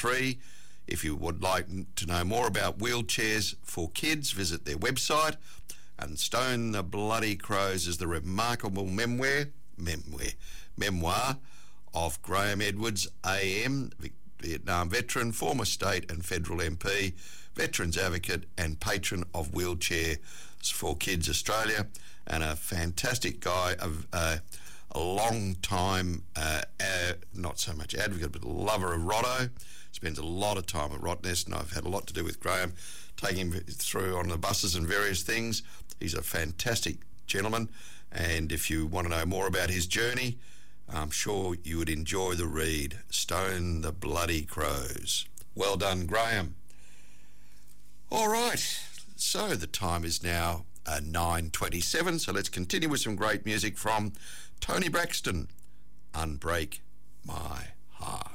free. If you would like to know more about wheelchairs for kids, visit their website. And Stone the Bloody Crows is the remarkable memoir of Graham Edwards, AM, Vietnam veteran, former state and federal MP, veterans advocate and patron of Wheelchairs for Kids Australia, and a fantastic guy, a long time, not so much advocate, but lover of Roto. Spends a lot of time at Rottnest, and I've had a lot to do with Graham, taking him through on the buses and various things. He's a fantastic gentleman, and if you want to know more about his journey, I'm sure you would enjoy the read. Stone the Bloody Crows. Well done, Graham. All right, so the time is now 9:27, so let's continue with some great music from Tony Braxton, Unbreak My Heart.